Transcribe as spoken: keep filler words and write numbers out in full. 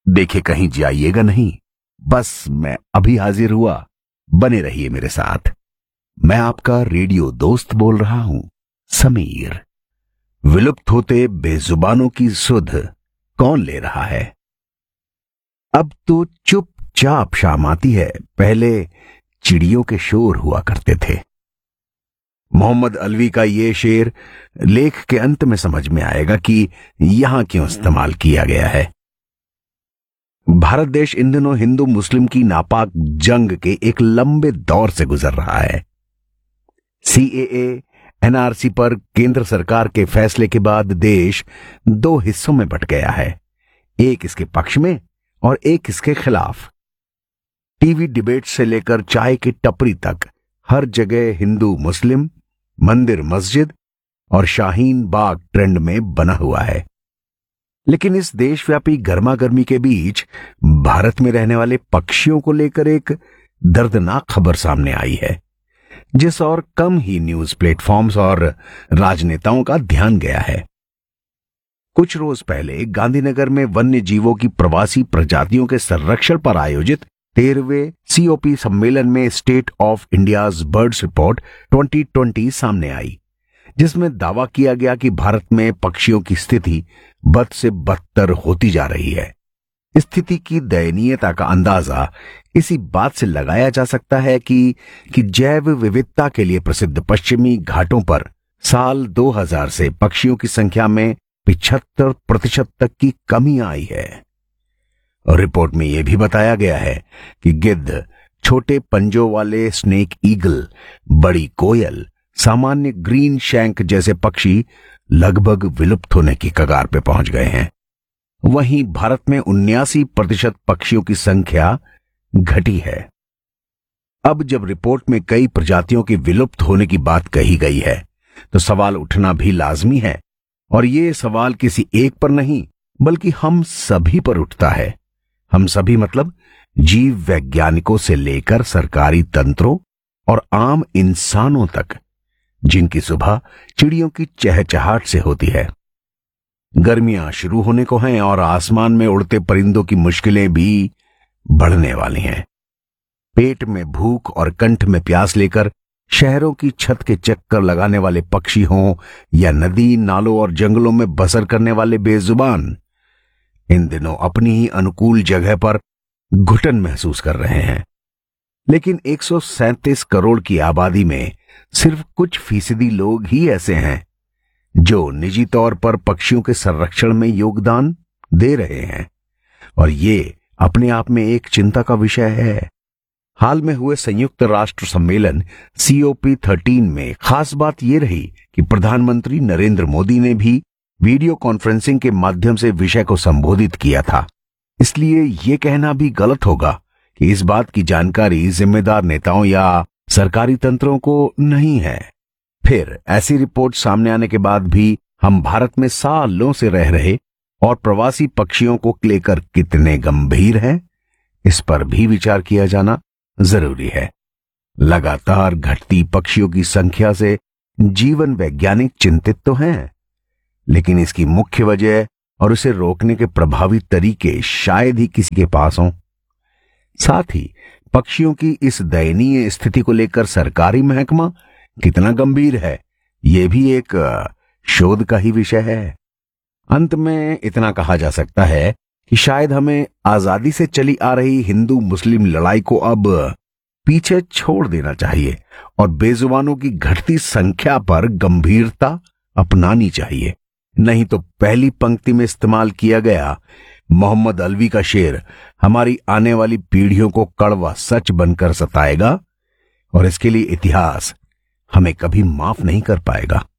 देखे कहीं जाइएगा नहीं, बस मैं अभी हाजिर हुआ, बने रहिए मेरे साथ। मैं आपका रेडियो दोस्त बोल रहा हूं, समीर। विलुप्त होते बेजुबानों की सुध कौन ले रहा है? अब तो चुपचाप शाम आती है, पहले चिड़ियों के शोर हुआ करते थे। मोहम्मद अलवी का ये शेर लेख के अंत में समझ में आएगा कि यहां क्यों इस्तेमाल किया गया है। भारत देश इन दिनों हिंदू मुस्लिम की नापाक जंग के एक लंबे दौर से गुजर रहा है। सीएए, एनआरसी पर केंद्र सरकार के फैसले के बाद देश दो हिस्सों में बंट गया है, एक इसके पक्ष में और एक इसके खिलाफ। टीवी डिबेट से लेकर चाय की टपरी तक हर जगह हिंदू मुस्लिम, मंदिर मस्जिद और शाहीन बाग ट्रेंड में बना हुआ है। लेकिन इस देशव्यापी गर्मा गर्मी के बीच भारत में रहने वाले पक्षियों को लेकर एक दर्दनाक खबर सामने आई है, जिस और कम ही न्यूज प्लेटफॉर्म्स और राजनेताओं का ध्यान गया है। कुछ रोज पहले गांधीनगर में वन्य जीवों की प्रवासी प्रजातियों के संरक्षण पर आयोजित तेरहवें सीओपी सम्मेलन में state of India's birds report twenty twenty सामने आई, जिसमें दावा किया गया कि भारत में पक्षियों की स्थिति बद से बदतर होती जा रही है। स्थिति की दयनीयता का अंदाजा इसी बात से लगाया जा सकता है कि कि जैव विविधता के लिए प्रसिद्ध पश्चिमी घाटों पर साल दो हज़ार से पक्षियों की संख्या में पिछहत्तर प्रतिशत तक की कमी आई है। और रिपोर्ट में यह भी बताया गया है कि गिद्ध, छोटे पंजों वाले स्नेक ईगल, बड़ी कोयल, सामान्य ग्रीन शैंक जैसे पक्षी लगभग विलुप्त होने की कगार पे पहुंच गए हैं। वहीं भारत में उन्यासी प्रतिशत पक्षियों की संख्या घटी है। अब जब रिपोर्ट में कई प्रजातियों के विलुप्त होने की बात कही गई है, तो सवाल उठना भी लाजमी है, और ये सवाल किसी एक पर नहीं बल्कि हम सभी पर उठता है। हम सभी मतलब जीव वैज्ञानिकों से लेकर सरकारी तंत्रों और आम इंसानों तक, जिनकी सुबह चिड़ियों की चहचहाट से होती है। गर्मियां शुरू होने को हैं और आसमान में उड़ते परिंदों की मुश्किलें भी बढ़ने वाली हैं। पेट में भूख और कंठ में प्यास लेकर शहरों की छत के चक्कर लगाने वाले पक्षी हों या नदी नालों और जंगलों में बसर करने वाले बेजुबान, इन दिनों अपनी ही अनुकूल जगह पर घुटन महसूस कर रहे हैं। लेकिन एक सौ सैंतीस करोड़ की आबादी में सिर्फ कुछ फीसदी लोग ही ऐसे हैं जो निजी तौर पर पक्षियों के संरक्षण में योगदान दे रहे हैं, और ये अपने आप में एक चिंता का विषय है। हाल में हुए संयुक्त राष्ट्र सम्मेलन सीओपी थर्टीन में खास बात यह रही कि प्रधानमंत्री नरेंद्र मोदी ने भी वीडियो कॉन्फ्रेंसिंग के माध्यम से विषय को संबोधित किया था। इसलिए यह कहना भी गलत होगा कि इस बात की जानकारी जिम्मेदार नेताओं या सरकारी तंत्रों को नहीं है। फिर ऐसी रिपोर्ट सामने आने के बाद भी हम भारत में सालों से रह रहे और प्रवासी पक्षियों को लेकर कितने गंभीर हैं, इस पर भी विचार किया जाना जरूरी है। लगातार घटती पक्षियों की संख्या से जीवन वैज्ञानिक चिंतित तो हैं, लेकिन इसकी मुख्य वजह और उसे रोकने के प्रभावी तरीके शायद ही किसी के पास हों। साथ ही पक्षियों की इस दयनीय स्थिति को लेकर सरकारी महकमा कितना गंभीर है, यह भी एक शोध का ही विषय है। अंत में इतना कहा जा सकता है कि शायद हमें आजादी से चली आ रही हिंदू मुस्लिम लड़ाई को अब पीछे छोड़ देना चाहिए और बेजुबानों की घटती संख्या पर गंभीरता अपनानी चाहिए। नहीं तो पहली पंक्ति में इस्तेमाल किया गया मोहम्मद अलवी का शेर हमारी आने वाली पीढ़ियों को कड़वा सच बनकर सताएगा, और इसके लिए इतिहास हमें कभी माफ नहीं कर पाएगा।